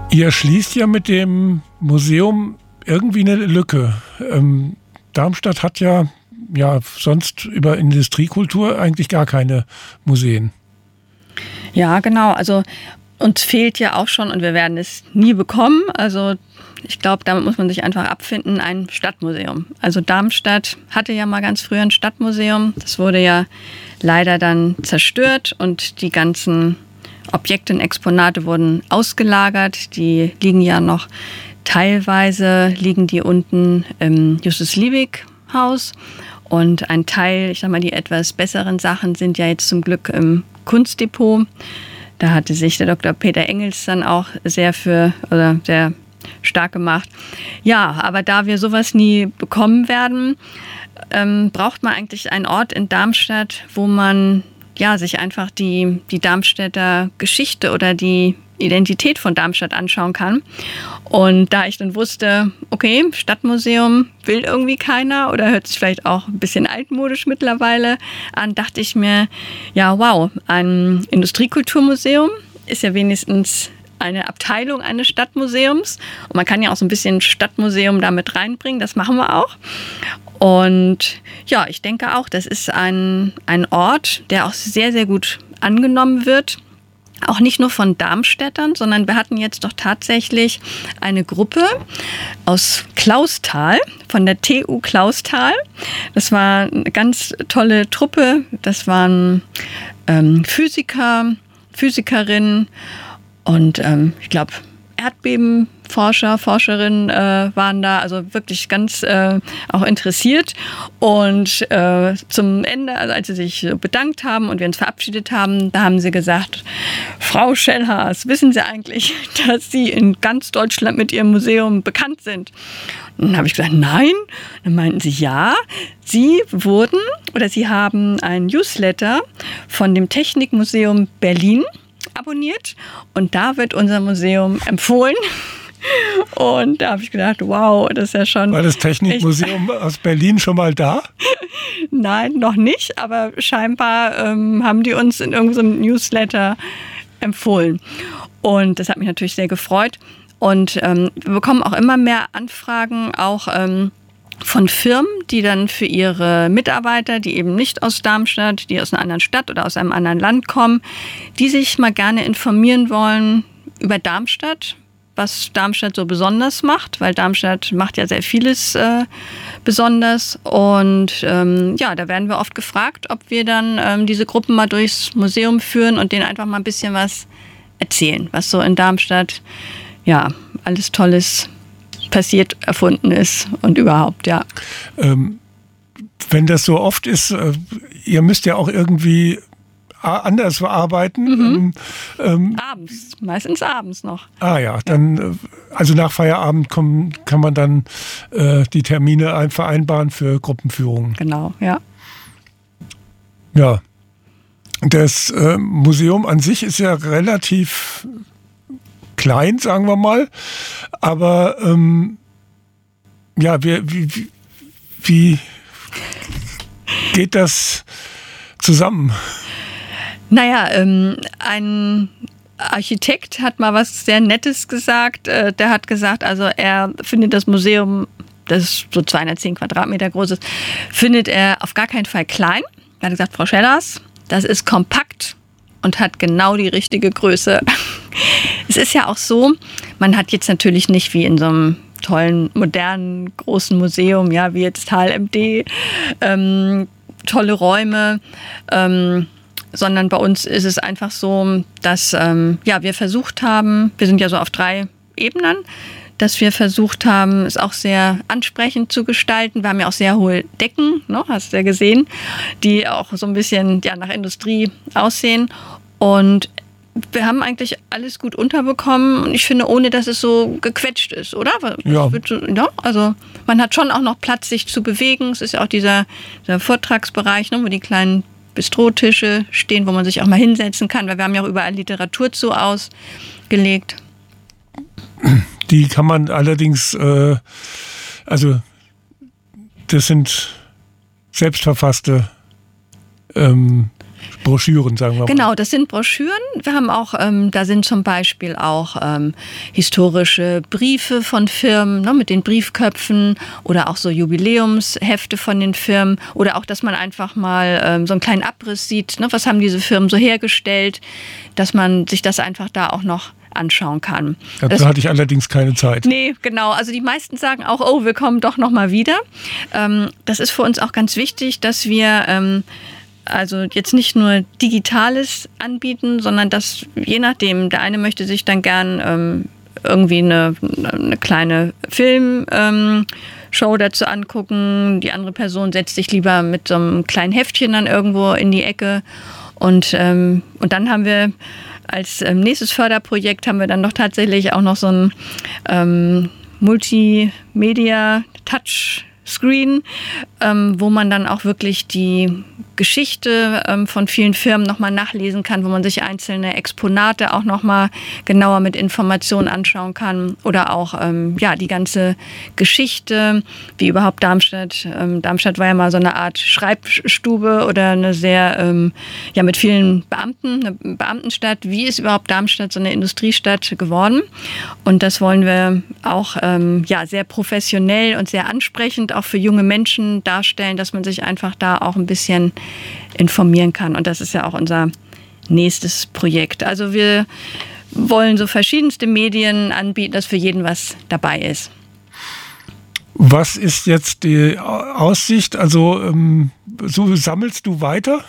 Ihr schließt ja mit dem Museum irgendwie eine Lücke. Darmstadt hat ja sonst über Industriekultur eigentlich gar keine Museen. Ja, genau. Also uns fehlt ja auch schon, und wir werden es nie bekommen, also ich glaube, damit muss man sich einfach abfinden, ein Stadtmuseum. Also Darmstadt hatte ja mal ganz früher ein Stadtmuseum. Das wurde ja leider dann zerstört und die ganzen Objekte und Exponate wurden ausgelagert. Die liegen ja noch teilweise, liegen die unten im Justus-Liebig-Haus. Und ein Teil, ich sag mal, die etwas besseren Sachen sind ja jetzt zum Glück im Kunstdepot. Da hatte sich der Dr. Peter Engels dann auch sehr stark gemacht. Ja, aber da wir sowas nie bekommen werden, braucht man eigentlich einen Ort in Darmstadt, wo man sich einfach die Darmstädter Geschichte oder die Identität von Darmstadt anschauen kann. Und da ich dann wusste, okay, Stadtmuseum will irgendwie keiner oder hört sich vielleicht auch ein bisschen altmodisch mittlerweile an, dachte ich mir, ja wow, ein Industriekulturmuseum ist ja wenigstens eine Abteilung eines Stadtmuseums. Und man kann ja auch so ein bisschen Stadtmuseum damit reinbringen, das machen wir auch. Und ja, ich denke auch, das ist ein Ort, der auch sehr, sehr gut angenommen wird. Auch nicht nur von Darmstädtern, sondern wir hatten jetzt doch tatsächlich eine Gruppe aus Clausthal, von der TU Clausthal. Das war eine ganz tolle Truppe. Das waren Physiker, Physikerinnen und ich glaube Erdbebenforscher, Forscherinnen waren da, also wirklich ganz auch interessiert. Und zum Ende, also als sie sich bedankt haben und wir uns verabschiedet haben, da haben sie gesagt, Frau Schellhaas, wissen Sie eigentlich, dass Sie in ganz Deutschland mit Ihrem Museum bekannt sind? Und dann habe ich gesagt, nein. Dann meinten sie, ja, Sie haben ein Newsletter von dem Technikmuseum Berlin abonniert und da wird unser Museum empfohlen. Und da habe ich gedacht, wow, das ist ja schon... War das Technikmuseum aus Berlin schon mal da? Nein, noch nicht, aber scheinbar haben die uns in irgendeinem Newsletter empfohlen. Und das hat mich natürlich sehr gefreut. Und wir bekommen auch immer mehr Anfragen, auch von Firmen, die dann für ihre Mitarbeiter, die eben nicht aus Darmstadt, die aus einer anderen Stadt oder aus einem anderen Land kommen, die sich mal gerne informieren wollen über Darmstadt, was Darmstadt so besonders macht, weil Darmstadt macht ja sehr vieles besonders. Und da werden wir oft gefragt, ob wir dann diese Gruppen mal durchs Museum führen und denen einfach mal ein bisschen was erzählen, was so in Darmstadt alles Tolles passiert, erfunden ist und überhaupt, ja. Wenn das so oft ist, ihr müsst ja auch irgendwie anders arbeiten. Abends, meistens abends noch. Dann, also nach Feierabend kann man dann die Termine vereinbaren für Gruppenführungen. Genau, ja. Ja, das Museum an sich ist ja relativ klein, sagen wir mal. Aber wie geht das zusammen? Naja, ein Architekt hat mal was sehr Nettes gesagt. Der hat gesagt, also er findet das Museum, das so 210 Quadratmeter groß ist, findet er auf gar keinen Fall klein. Er hat gesagt, Frau Schellhaas, das ist kompakt und hat genau die richtige Größe. Es ist ja auch so, man hat jetzt natürlich nicht wie in so einem tollen, modernen, großen Museum, ja, wie jetzt HLMD, tolle Räume, sondern bei uns ist es einfach so, dass wir versucht haben, wir sind ja so auf 3 Ebenen, dass wir versucht haben, es auch sehr ansprechend zu gestalten. Wir haben ja auch sehr hohe Decken, ne, hast du ja gesehen, die auch so ein bisschen nach Industrie aussehen. Und wir haben eigentlich alles gut unterbekommen und ich finde, ohne dass es so gequetscht ist, oder? Ja. Also man hat schon auch noch Platz, sich zu bewegen. Es ist ja auch dieser Vortragsbereich, ne, wo die kleinen Bistrotische stehen, wo man sich auch mal hinsetzen kann, weil wir haben ja auch überall Literatur zu ausgelegt. Die kann man allerdings, das sind selbstverfasste Broschüren, sagen wir mal. Genau, das sind Broschüren. Wir haben auch, da sind zum Beispiel auch historische Briefe von Firmen, ne, mit den Briefköpfen oder auch so Jubiläumshefte von den Firmen oder auch, dass man einfach mal so einen kleinen Abriss sieht, ne, was haben diese Firmen so hergestellt, dass man sich das einfach da auch noch anschauen kann. Dazu hatte ich allerdings keine Zeit. Nee, genau. Also die meisten sagen auch, oh, wir kommen doch noch mal wieder. Das ist für uns auch ganz wichtig, dass wir also jetzt nicht nur Digitales anbieten, sondern dass je nachdem, der eine möchte sich dann gern irgendwie eine kleine Filmshow dazu angucken, die andere Person setzt sich lieber mit so einem kleinen Heftchen dann irgendwo in die Ecke und dann haben wir als nächstes Förderprojekt haben wir dann doch tatsächlich auch noch so ein Multimedia-Touchscreen, wo man dann auch wirklich die Geschichte von vielen Firmen nochmal nachlesen kann, wo man sich einzelne Exponate auch nochmal genauer mit Informationen anschauen kann oder auch die ganze Geschichte, wie überhaupt Darmstadt. Darmstadt war ja mal so eine Art Schreibstube oder eine sehr, mit vielen Beamten, eine Beamtenstadt. Wie ist überhaupt Darmstadt so eine Industriestadt geworden? Und das wollen wir auch sehr professionell und sehr ansprechend auch für junge Menschen darstellen, dass man sich einfach da auch ein bisschen informieren kann. Und das ist ja auch unser nächstes Projekt. Also wir wollen so verschiedenste Medien anbieten, dass für jeden was dabei ist. Was ist jetzt die Aussicht? Also so sammelst du weiter?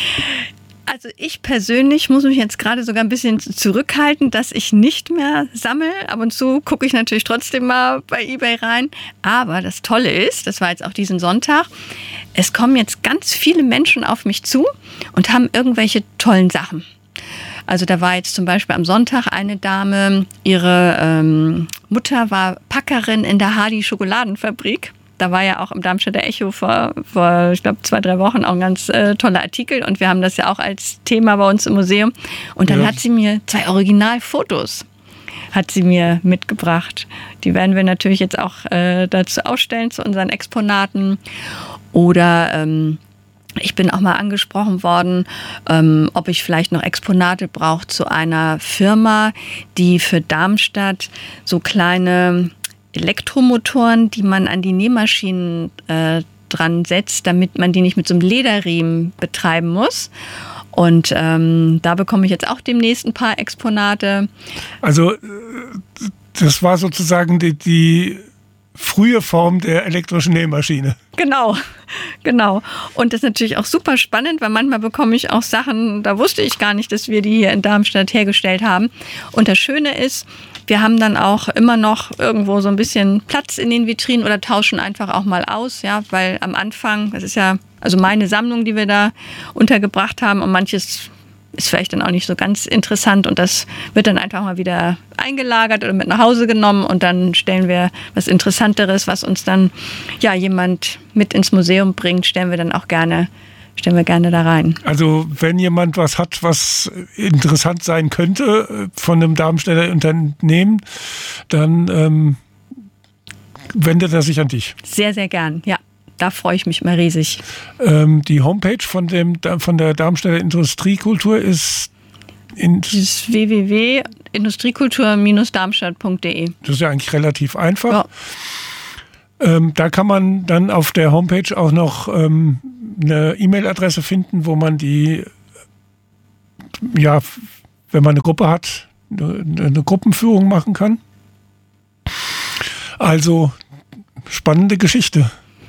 Also ich persönlich muss mich jetzt gerade sogar ein bisschen zurückhalten, dass ich nicht mehr sammle. Ab und zu gucke ich natürlich trotzdem mal bei eBay rein. Aber das Tolle ist, das war jetzt auch diesen Sonntag, es kommen jetzt ganz viele Menschen auf mich zu und haben irgendwelche tollen Sachen. Also da war jetzt zum Beispiel am Sonntag eine Dame, ihre Mutter war Packerin in der Hardy Schokoladenfabrik. Da war ja auch im Darmstädter Echo vor ich glaube, 2-3 Wochen auch ein ganz toller Artikel. Und wir haben das ja auch als Thema bei uns im Museum. Und dann hat sie mir 2 Originalfotos hat sie mir mitgebracht. Die werden wir natürlich jetzt auch dazu ausstellen, zu unseren Exponaten. Oder ich bin auch mal angesprochen worden, ob ich vielleicht noch Exponate brauche zu einer Firma, die für Darmstadt so kleine Elektromotoren, die man an die Nähmaschinen dran setzt, damit man die nicht mit so einem Lederriemen betreiben muss. Und da bekomme ich jetzt auch demnächst ein paar Exponate. Also das war sozusagen die frühe Form der elektrischen Nähmaschine. Genau. Und das ist natürlich auch super spannend, weil manchmal bekomme ich auch Sachen, da wusste ich gar nicht, dass wir die hier in Darmstadt hergestellt haben. Und das Schöne ist, wir haben dann auch immer noch irgendwo so ein bisschen Platz in den Vitrinen oder tauschen einfach auch mal aus, ja, weil am Anfang, das ist ja also meine Sammlung, die wir da untergebracht haben und manches ist vielleicht dann auch nicht so ganz interessant und das wird dann einfach mal wieder eingelagert oder mit nach Hause genommen und dann stellen wir was Interessanteres, was uns dann jemand mit ins Museum bringt, stellen wir gerne da rein. Also wenn jemand was hat, was interessant sein könnte von einem Darmstädter Unternehmen, dann wendet er sich an dich. Sehr, sehr gern, ja. Da freue ich mich mal riesig. Die Homepage von der Darmstädter Industriekultur ist das www.industriekultur-darmstadt.de. Das ist ja eigentlich relativ einfach. Ja. Da kann man dann auf der Homepage auch noch eine E-Mail-Adresse finden, wo man wenn man eine Gruppe hat, eine Gruppenführung machen kann. Also spannende Geschichte.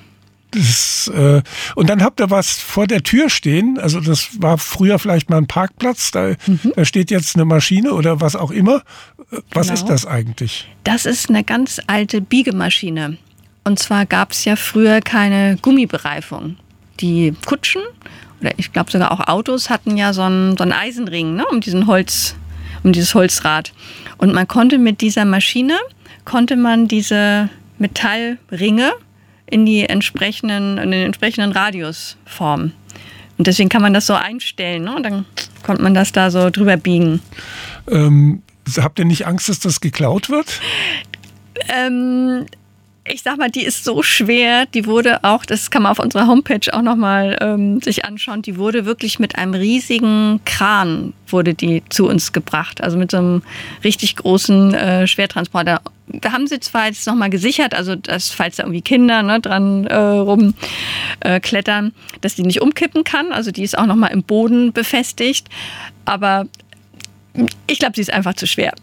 Und dann habt ihr was vor der Tür stehen, also das war früher vielleicht mal ein Parkplatz, da steht jetzt eine Maschine oder was auch immer. Was ist das eigentlich? Das ist eine ganz alte Biegemaschine. Und zwar gab es ja früher keine Gummibereifung. Die Kutschen oder ich glaube sogar auch Autos hatten ja so einen Eisenring, ne, um dieses Holzrad. Und man konnte mit dieser Maschine, diese Metallringe in den entsprechenden Radius formen. Und deswegen kann man das so einstellen, ne? Und dann konnte man das da so drüber biegen. Habt ihr nicht Angst, dass das geklaut wird? ich sag mal, die ist so schwer, die wurde auch, das kann man auf unserer Homepage auch nochmal sich anschauen, die wurde wirklich mit einem riesigen Kran, wurde die zu uns gebracht, also mit so einem richtig großen Schwertransporter. Da haben sie zwar jetzt nochmal gesichert, also dass, falls da irgendwie Kinder dran rumklettern, dass die nicht umkippen kann, also die ist auch nochmal im Boden befestigt, aber ich glaube, sie ist einfach zu schwer.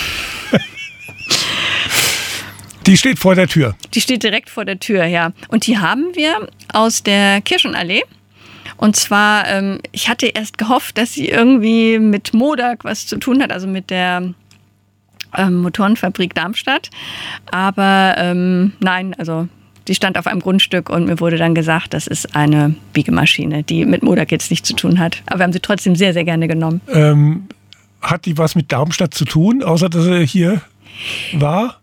Die steht vor der Tür. Die steht direkt vor der Tür, ja. Und die haben wir aus der Kirschenallee. Und zwar, ich hatte erst gehofft, dass sie irgendwie mit Modag was zu tun hat, also mit der Motorenfabrik Darmstadt. Aber nein, also die stand auf einem Grundstück und mir wurde dann gesagt, das ist eine Biegemaschine, die mit Modag jetzt nichts zu tun hat. Aber wir haben sie trotzdem sehr, sehr gerne genommen. Hat die was mit Darmstadt zu tun, außer dass sie hier war?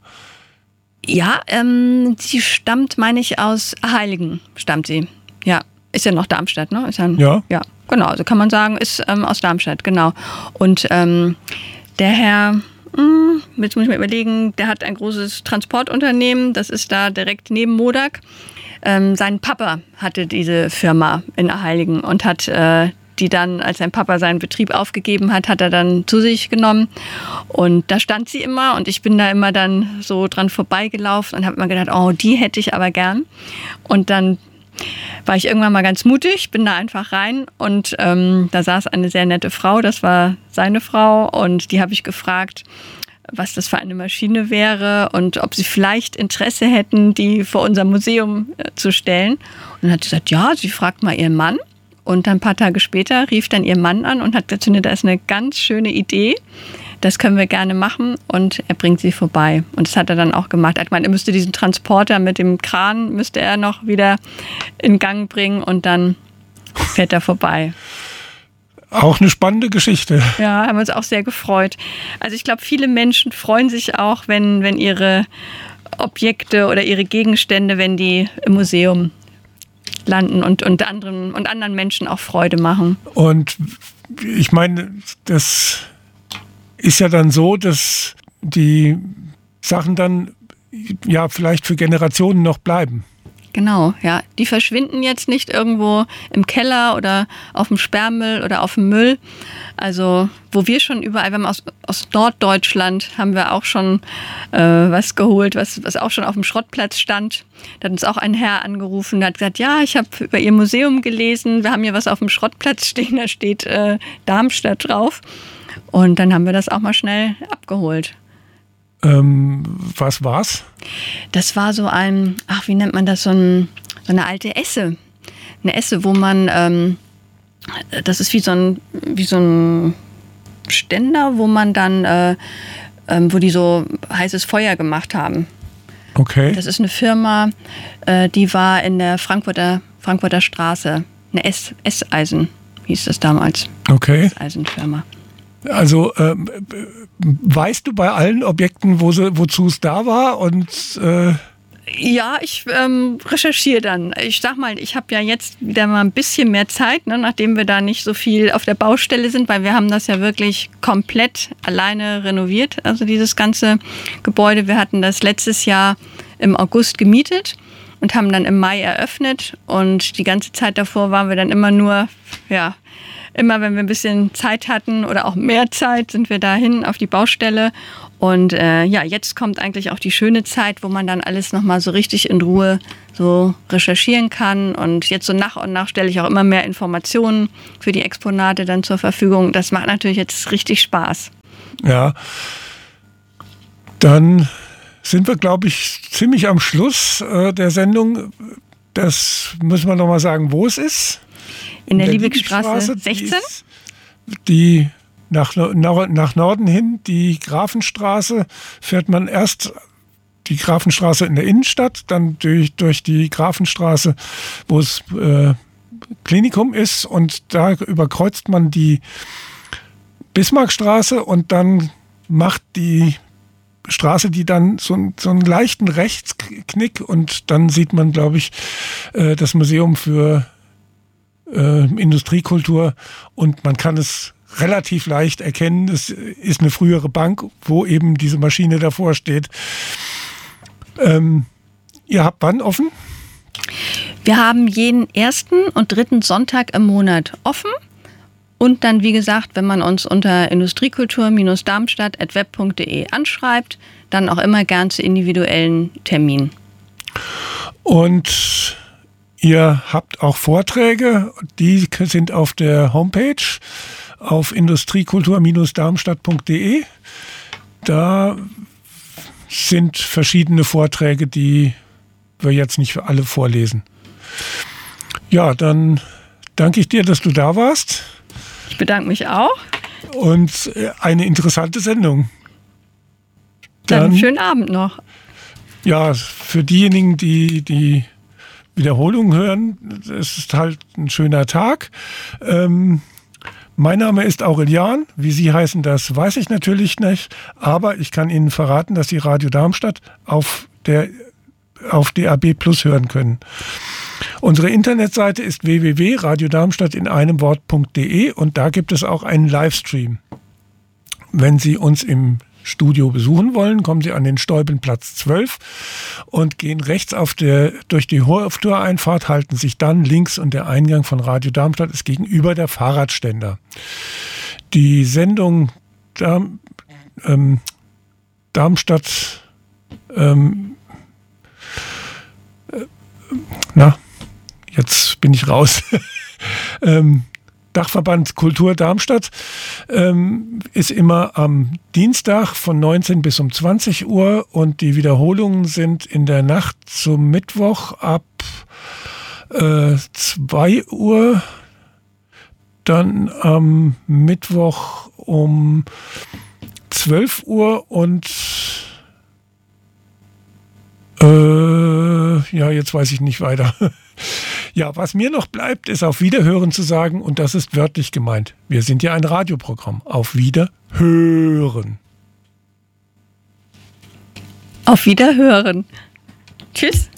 Ja, sie stammt, meine ich, aus Heiligen, stammt sie. Ja, ist ja noch Darmstadt, ne? Ist ja, genau, also kann man sagen, ist aus Darmstadt, genau. Und der Herr, jetzt muss ich mir überlegen, der hat ein großes Transportunternehmen, das ist da direkt neben Modag. Sein Papa hatte diese Firma in Heiligen und hat die dann, als sein Papa seinen Betrieb aufgegeben hat, hat er dann zu sich genommen. Und da stand sie immer und ich bin da immer dann so dran vorbeigelaufen und habe mir gedacht, oh, die hätte ich aber gern. Und dann war ich irgendwann mal ganz mutig, bin da einfach rein und da saß eine sehr nette Frau, das war seine Frau und die habe ich gefragt, was das für eine Maschine wäre und ob sie vielleicht Interesse hätten, die vor unser Museum zu stellen. Und dann hat sie gesagt, ja, sie fragt mal ihren Mann. Und dann ein paar Tage später rief dann ihr Mann an und hat gesagt, da ist eine ganz schöne Idee, das können wir gerne machen und er bringt sie vorbei. Und das hat er dann auch gemacht. Er meinte, er müsste diesen Transporter mit dem Kran, müsste er noch wieder in Gang bringen und dann fährt er vorbei. Auch eine spannende Geschichte. Ja, haben wir uns auch sehr gefreut. Also ich glaube, viele Menschen freuen sich auch, wenn ihre Objekte oder ihre Gegenstände, wenn die im Museum landen und anderen Menschen auch Freude machen. Und ich meine, das ist ja dann so, dass die Sachen dann ja vielleicht für Generationen noch bleiben. Genau, ja. Die verschwinden jetzt nicht irgendwo im Keller oder auf dem Sperrmüll oder auf dem Müll. Also wo wir schon überall, wir haben aus Norddeutschland haben wir auch schon was geholt, was auch schon auf dem Schrottplatz stand. Da hat uns auch ein Herr angerufen, der hat gesagt, ja, ich habe über Ihr Museum gelesen, wir haben hier was auf dem Schrottplatz stehen, da steht Darmstadt drauf. Und dann haben wir das auch mal schnell abgeholt. Was war's? Das war so ein, wie nennt man das, so eine alte Esse. Eine Esse, wo man, das ist wie so ein Ständer, wo man dann, wo die so heißes Feuer gemacht haben. Okay. Das ist eine Firma, die war in der Frankfurter Straße. Eine Esseisen hieß das damals. Okay. Esseisenfirma. Also weißt du bei allen Objekten, wozu es da war? Und ja, ich recherchiere dann. Ich sag mal, ich habe ja jetzt wieder mal ein bisschen mehr Zeit, nachdem wir da nicht so viel auf der Baustelle sind, weil wir haben das ja wirklich komplett alleine renoviert, also dieses ganze Gebäude. Wir hatten das letztes Jahr im August gemietet und haben dann im Mai eröffnet und die ganze Zeit davor waren wir dann immer nur, immer wenn wir ein bisschen Zeit hatten oder auch mehr Zeit, sind wir dahin auf die Baustelle. Und jetzt kommt eigentlich auch die schöne Zeit, wo man dann alles nochmal so richtig in Ruhe so recherchieren kann. Und jetzt so nach und nach stelle ich auch immer mehr Informationen für die Exponate dann zur Verfügung. Das macht natürlich jetzt richtig Spaß. Ja, dann sind wir, glaube ich, ziemlich am Schluss der Sendung. Das müssen wir nochmal sagen, wo es ist. In der Liebigstraße 16? Die nach Norden hin, die Grafenstraße, fährt man erst die Grafenstraße in der Innenstadt, dann durch die Grafenstraße, wo es Klinikum ist und da überkreuzt man die Bismarckstraße und dann macht die Straße, die dann so einen leichten Rechtsknick und dann sieht man, glaube ich, das Museum für Industriekultur und man kann es relativ leicht erkennen. Es ist eine frühere Bank, wo eben diese Maschine davor steht. Ihr habt wann offen? Wir haben jeden 1. und 3. Sonntag im Monat offen. Und dann, wie gesagt, wenn man uns unter industriekultur-darmstadt@web.de anschreibt, dann auch immer gern zu individuellen Terminen. Und ihr habt auch Vorträge, die sind auf der Homepage auf industriekultur-darmstadt.de. Da sind verschiedene Vorträge, die wir jetzt nicht für alle vorlesen. Ja, dann danke ich dir, dass du da warst. Ich bedanke mich auch. Und eine interessante Sendung. Dann schönen Abend noch. Ja, für diejenigen, die die Wiederholung hören, es ist halt ein schöner Tag. Mein Name ist Aurelian. Wie Sie heißen, das weiß ich natürlich nicht. Aber ich kann Ihnen verraten, dass Sie Radio Darmstadt auf DAB Plus hören können. Unsere Internetseite ist www.radiodarmstadt in einem Wort.de und da gibt es auch einen Livestream. Wenn Sie uns im Studio besuchen wollen, kommen Sie an den Stolpenplatz 12 und gehen rechts durch die Hoftoreinfahrt, halten sich dann links und der Eingang von Radio Darmstadt ist gegenüber der Fahrradständer. Die Sendung Darmstadt jetzt bin ich raus. Dachverband Kultur Darmstadt ist immer am Dienstag von 19 bis um 20 Uhr und die Wiederholungen sind in der Nacht zum Mittwoch ab 2 Uhr, dann am Mittwoch um 12 Uhr und jetzt weiß ich nicht weiter. Ja, was mir noch bleibt, ist auf Wiederhören zu sagen und das ist wörtlich gemeint. Wir sind ja ein Radioprogramm. Auf Wiederhören. Auf Wiederhören. Tschüss.